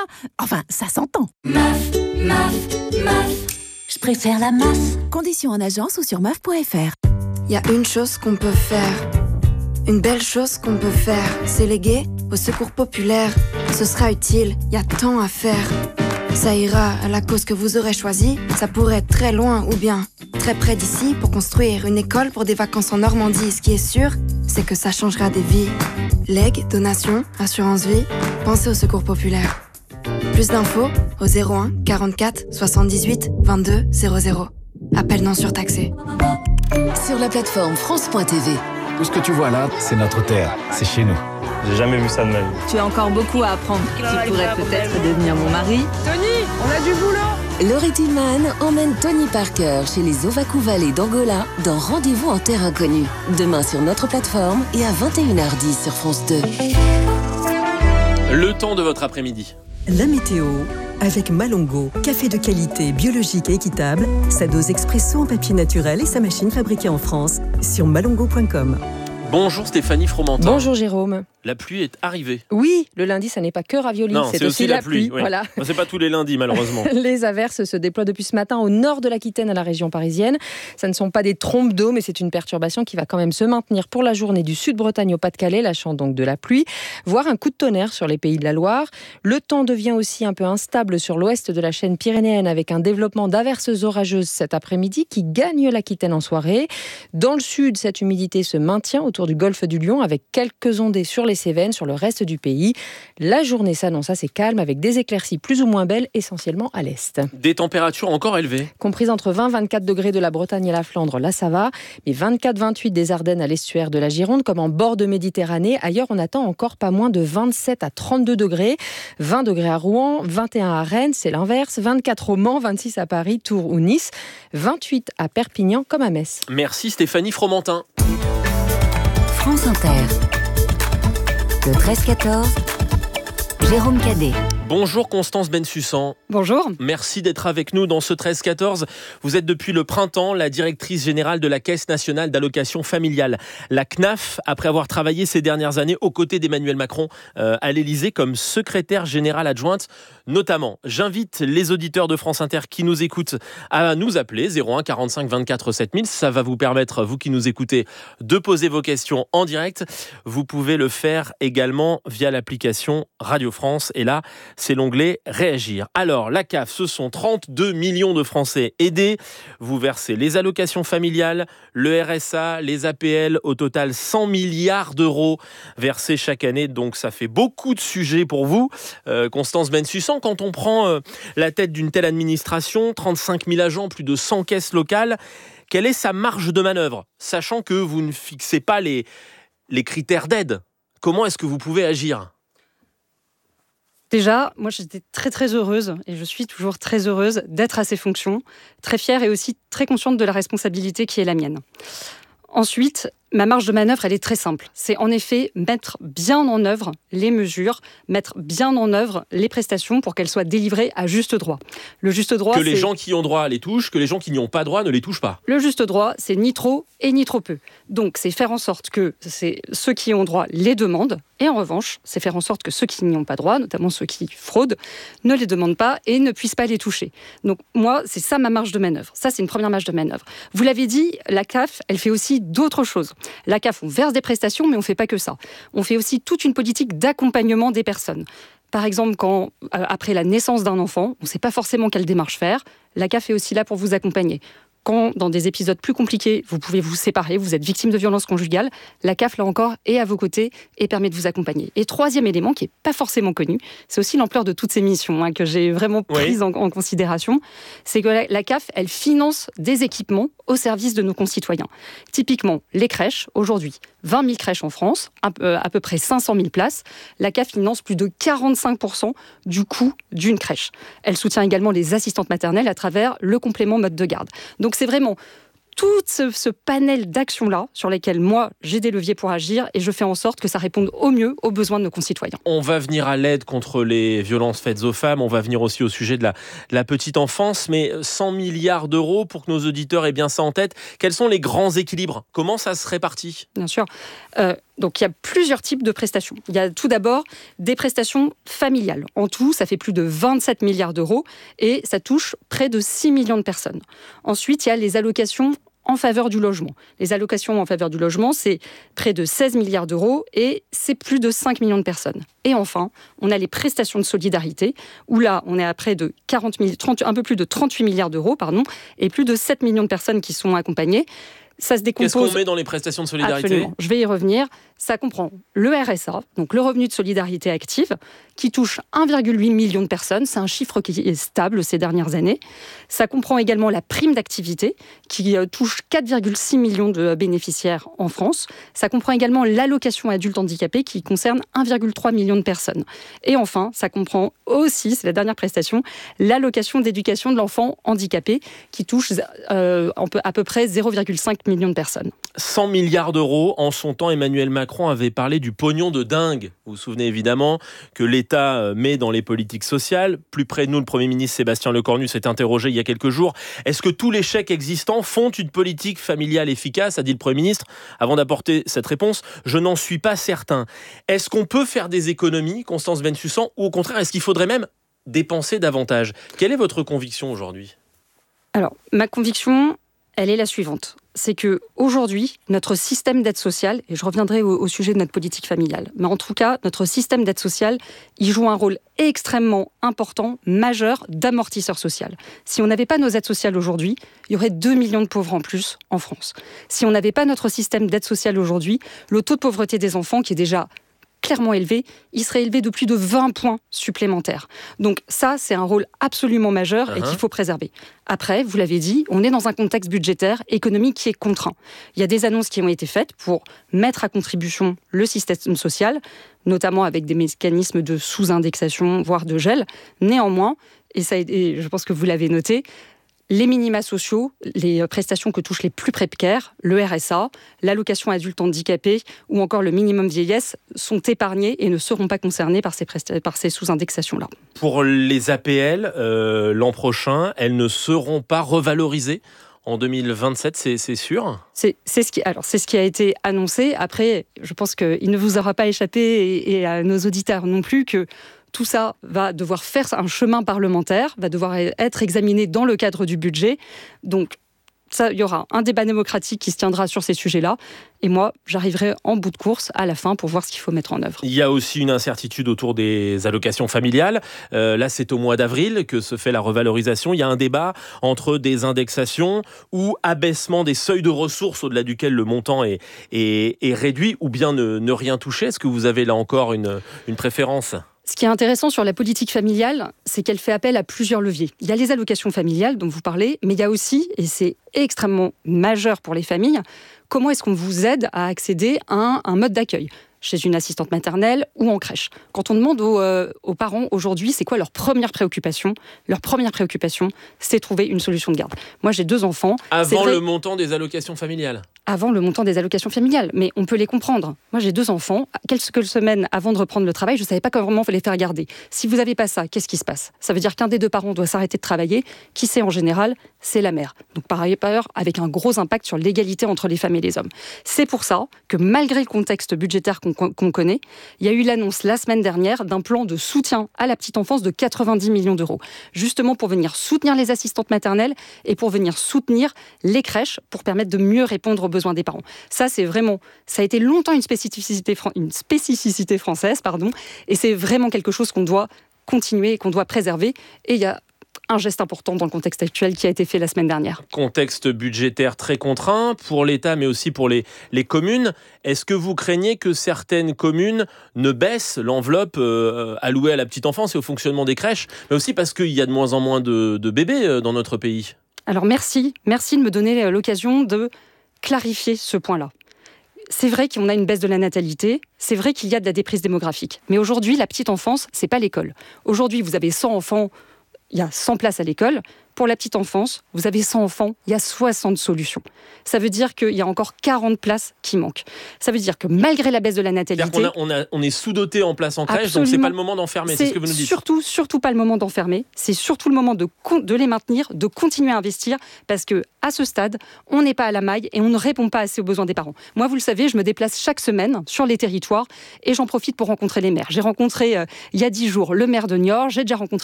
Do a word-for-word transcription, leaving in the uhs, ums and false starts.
Enfin, ça s'entend. Meuf, meuf, meuf, je préfère la meuf. Conditions en agence ou sur meuf point f r. Il y a une chose qu'on peut faire. Une belle chose qu'on peut faire. C'est léguer au secours populaire. Ce sera utile, il y a tant à faire. Ça ira à la cause que vous aurez choisie. Ça pourrait être très loin ou bien très près d'ici pour construire une école pour des vacances en Normandie. Ce qui est sûr, c'est que ça changera des vies. Legs, donations, assurance vie, pensez au secours populaire. Plus d'infos au zéro un quarante-quatre soixante-dix-huit vingt-deux zéro zéro. Appel non surtaxé. Sur la plateforme France point t v. Tout ce que tu vois là, c'est notre terre, c'est chez nous. J'ai jamais vu ça de ma vie. Tu as encore beaucoup à apprendre. Tu pourrais peut-être devenir mon mari. Tony, on a du boulot. Laurie Tillman emmène Tony Parker chez les Ovaku Valley d'Angola dans Rendez-vous en terre inconnue. Demain sur notre plateforme et à vingt et une heures dix sur France deux. Le temps de votre après-midi. La météo avec Malongo, café de qualité, biologique et équitable, sa dose expresso en papier naturel et sa machine fabriquée en France sur malongo point com. Bonjour Stéphanie Fromentin. Bonjour Jérôme. La pluie est arrivée. Oui, le lundi, ça n'est pas que ravioli, non, c'est, c'est aussi, aussi la, la pluie. pluie. Oui. Voilà. C'est pas tous les lundis, malheureusement. Les averses se déploient depuis ce matin au nord de l'Aquitaine à la région parisienne. Ça ne sont pas des trompes d'eau, mais c'est une perturbation qui va quand même se maintenir pour la journée du Sud-Bretagne au Pas-de-Calais, lâchant donc de la pluie, voire un coup de tonnerre sur les pays de la Loire. Le temps devient aussi un peu instable sur l'ouest de la chaîne pyrénéenne avec un développement d'averses orageuses cet après-midi qui gagne l'Aquitaine en soirée. Dans le sud, cette humidité se maintient autour du golfe du Lion avec quelques ondées sur les Cévennes, sur le reste du pays. La journée s'annonce assez calme avec des éclaircies plus ou moins belles, essentiellement à l'est. Des températures encore élevées. Comprises entre vingt et vingt-quatre degrés de la Bretagne à la Flandre, là ça va, mais vingt-quatre à vingt-huit des Ardennes à l'estuaire de la Gironde, comme en bord de Méditerranée. Ailleurs, on attend encore pas moins de vingt-sept à trente-deux degrés. vingt degrés à Rouen, vingt et un à Rennes, c'est l'inverse, vingt-quatre au Mans, vingt-six à Paris, Tours ou Nice, vingt-huit à Perpignan comme à Metz. Merci Stéphanie Fromentin. France Inter. Le treize quatorze, Jérôme Cadet. Bonjour Constance Bensussan. Bonjour. Merci d'être avec nous dans ce treize quatorze. Vous êtes depuis le printemps la directrice générale de la Caisse nationale d'allocation familiale, la C N A F, après avoir travaillé ces dernières années aux côtés d'Emmanuel Macron euh, à l'Élysée comme secrétaire générale adjointe. Notamment, j'invite les auditeurs de France Inter qui nous écoutent à nous appeler zéro un quarante-cinq vingt-quatre sept mille. Ça va vous permettre, vous qui nous écoutez, de poser vos questions en direct. Vous pouvez le faire également via l'application Radio France. Et là, c'est l'onglet Réagir. Alors, la C A F, ce sont trente-deux millions de Français aidés. Vous versez les allocations familiales, le R S A, les A P L, au total cent milliards d'euros versés chaque année. Donc, ça fait beaucoup de sujets pour vous. Euh, Constance Bensussan, quand on prend euh, la tête d'une telle administration, trente-cinq mille agents, plus de cent caisses locales, quelle est sa marge de manœuvre, sachant que vous ne fixez pas les, les critères d'aide? Comment est-ce que vous pouvez agir ? Déjà, moi j'étais très très heureuse, et je suis toujours très heureuse d'être à ces fonctions, très fière et aussi très consciente de la responsabilité qui est la mienne. Ensuite, ma marge de manœuvre, elle est très simple. C'est en effet mettre bien en œuvre les mesures, mettre bien en œuvre les prestations pour qu'elles soient délivrées à juste droit. Le juste droit, que les c'est... gens qui ont droit les touchent, que les gens qui n'y ont pas droit ne les touchent pas. Le juste droit, c'est ni trop et ni trop peu. Donc, c'est faire en sorte que c'est ceux qui ont droit les demandent, et en revanche, c'est faire en sorte que ceux qui n'y ont pas droit, notamment ceux qui fraudent, ne les demandent pas et ne puissent pas les toucher. Donc, moi, c'est ça ma marge de manœuvre. Ça, c'est une première marge de manœuvre. Vous l'avez dit, la C A F, elle fait aussi d'autres choses. La C A F, on verse des prestations, mais on ne fait pas que ça. On fait aussi toute une politique d'accompagnement des personnes. Par exemple, quand, euh, après la naissance d'un enfant, on ne sait pas forcément quelle démarche faire, la C A F est aussi là pour vous accompagner. Quand, dans des épisodes plus compliqués, vous pouvez vous séparer, vous êtes victime de violences conjugales, la C A F, là encore, est à vos côtés et permet de vous accompagner. Et troisième élément, qui n'est pas forcément connu, c'est aussi l'ampleur de toutes ces missions hein, que j'ai vraiment prises oui. en, en considération, c'est que la, la C A F, elle finance des équipements au service de nos concitoyens. Typiquement, les crèches, aujourd'hui, vingt mille crèches en France, à, euh, à peu près cinq cent mille places. La C A F finance plus de quarante-cinq pour cent du coût d'une crèche. Elle soutient également les assistantes maternelles à travers le complément mode de garde. Donc c'est vraiment tout ce, ce panel d'actions-là sur lesquelles moi, j'ai des leviers pour agir et je fais en sorte que ça réponde au mieux aux besoins de nos concitoyens. On va venir à l'aide contre les violences faites aux femmes, on va venir aussi au sujet de la, de la petite enfance, mais cent milliards d'euros pour que nos auditeurs aient bien ça en tête. Quels sont les grands équilibres ? Comment ça se répartit ? Bien sûr. Euh, Donc, il y a plusieurs types de prestations. Il y a tout d'abord des prestations familiales. En tout, ça fait plus de vingt-sept milliards d'euros et ça touche près de six millions de personnes. Ensuite, il y a les allocations en faveur du logement. Les allocations en faveur du logement, c'est près de seize milliards d'euros et c'est plus de cinq millions de personnes. Et enfin, on a les prestations de solidarité, où là, on est à près de quarante mille, trente, un peu plus de trente-huit milliards d'euros, pardon, et plus de sept millions de personnes qui sont accompagnées. Ça se décompose. Qu'est-ce qu'on met dans les prestations de solidarité ? Absolument. Je vais y revenir. Ça comprend le R S A, donc le revenu de solidarité active, qui touche un virgule huit million de personnes. C'est un chiffre qui est stable ces dernières années. Ça comprend également la prime d'activité, qui touche quatre virgule six millions de bénéficiaires en France. Ça comprend également l'allocation adulte handicapé, qui concerne un virgule trois million de personnes. Et enfin, ça comprend aussi, c'est la dernière prestation, l'allocation d'éducation de l'enfant handicapé, qui touche euh, à peu près zéro virgule cinq million de personnes. cent milliards d'euros. En son temps, Emmanuel Macron avait parlé du pognon de dingue. Vous vous souvenez évidemment que l'État met dans les politiques sociales. Plus près de nous, le Premier ministre Sébastien Lecornu s'est interrogé il y a quelques jours. Est-ce que tous les chèques existants font une politique familiale efficace, a dit le Premier ministre. Avant d'apporter cette réponse, je n'en suis pas certain. Est-ce qu'on peut faire des économies, Constance Bensussan, ou au contraire, est-ce qu'il faudrait même dépenser davantage ? Quelle est votre conviction aujourd'hui ? Alors, ma conviction, elle est la suivante. C'est qu'aujourd'hui, notre système d'aide sociale, et je reviendrai au, au sujet de notre politique familiale, mais en tout cas, notre système d'aide sociale, il joue un rôle extrêmement important, majeur, d'amortisseur social. Si on n'avait pas nos aides sociales aujourd'hui, il y aurait deux millions de pauvres en plus en France. Si on n'avait pas notre système d'aide sociale aujourd'hui, le taux de pauvreté des enfants, qui est déjà clairement élevé, il serait élevé de plus de vingt points supplémentaires. Donc ça, c'est un rôle absolument majeur uh-huh. et qu'il faut préserver. Après, vous l'avez dit, on est dans un contexte budgétaire, économique qui est contraint. Il y a des annonces qui ont été faites pour mettre à contribution le système social, notamment avec des mécanismes de sous-indexation, voire de gel. Néanmoins, et, ça, et je pense que vous l'avez noté, les minima sociaux, les prestations que touchent les plus précaires, le R S A, l'allocation adulte handicapé ou encore le minimum vieillesse sont épargnés et ne seront pas concernés par ces, presta- par ces sous-indexations-là. Pour les A P L, euh, l'an prochain, elles ne seront pas revalorisées en deux mille vingt-sept, c'est, c'est sûr ? c'est, c'est, ce qui, alors, c'est ce qui a été annoncé. Après, je pense qu'il ne vous aura pas échappé et, et à nos auditeurs non plus que tout ça va devoir faire un chemin parlementaire, va devoir être examiné dans le cadre du budget. Donc, ça, il y aura un débat démocratique qui se tiendra sur ces sujets-là. Et moi, j'arriverai en bout de course à la fin pour voir ce qu'il faut mettre en œuvre. Il y a aussi une incertitude autour des allocations familiales. Euh, là, c'est au mois d'avril que se fait la revalorisation. Il y a un débat entre des indexations ou abaissement des seuils de ressources au-delà duquel le montant est, est, est réduit, ou bien ne, ne rien toucher. Est-ce que vous avez là encore une, une préférence ? Ce qui est intéressant sur la politique familiale, c'est qu'elle fait appel à plusieurs leviers. Il y a les allocations familiales dont vous parlez, mais il y a aussi, et c'est extrêmement majeur pour les familles, comment est-ce qu'on vous aide à accéder à un, un mode d'accueil chez une assistante maternelle ou en crèche. Quand on demande aux, euh, aux parents aujourd'hui, c'est quoi leur première préoccupation ? Leur première préoccupation, c'est trouver une solution de garde. Moi, j'ai deux enfants. Avant vrai, le montant des allocations familiales ? Avant le montant des allocations familiales, mais on peut les comprendre. Moi, j'ai deux enfants. Quelques semaines avant de reprendre le travail, je ne savais pas comment les faire garder. Si vous n'avez pas ça, qu'est-ce qui se passe ? Ça veut dire qu'un des deux parents doit s'arrêter de travailler. Qui c'est en général ? C'est la mère. Donc, par ailleurs, avec un gros impact sur l'égalité entre les femmes et les hommes. C'est pour ça que, malgré le contexte budgétaire qu'on qu'on connaît, il y a eu l'annonce la semaine dernière d'un plan de soutien à la petite enfance de quatre-vingt-dix millions d'euros, justement pour venir soutenir les assistantes maternelles et pour venir soutenir les crèches pour permettre de mieux répondre aux besoins des parents. Ça, c'est vraiment, ça a été longtemps une spécificité, une spécificité française, pardon, et c'est vraiment quelque chose qu'on doit continuer et qu'on doit préserver. Et il y a un geste important dans le contexte actuel qui a été fait la semaine dernière. Contexte budgétaire très contraint pour l'État, mais aussi pour les, les communes. Est-ce que vous craignez que certaines communes ne baissent l'enveloppe euh, allouée à la petite enfance et au fonctionnement des crèches, mais aussi parce qu'il y a de moins en moins de, de bébés dans notre pays ? Alors merci, merci de me donner l'occasion de clarifier ce point-là. C'est vrai qu'on a une baisse de la natalité, c'est vrai qu'il y a de la déprise démographique. Mais aujourd'hui, la petite enfance, c'est pas l'école. Aujourd'hui, vous avez cent enfants il y a cent places à l'école. Pour la petite enfance, vous avez cent enfants, il y a soixante solutions. Ça veut dire qu'il y a encore quarante places qui manquent. Ça veut dire que malgré la baisse de la natalité... C'est-à-dire qu'on a, on a, on est sous-doté en places en crèche, donc c'est pas le moment d'enfermer, c'est, c'est ce que vous nous dites. Surtout, surtout pas le moment d'enfermer, c'est surtout le moment de, de les maintenir, de continuer à investir, parce qu'à ce stade, on n'est pas à la maille et on ne répond pas assez aux besoins des parents. Moi, vous le savez, je me déplace chaque semaine sur les territoires et j'en profite pour rencontrer les maires. J'ai rencontré, euh, il y a dix jours, le maire de Niort, j'ai déjà rencontré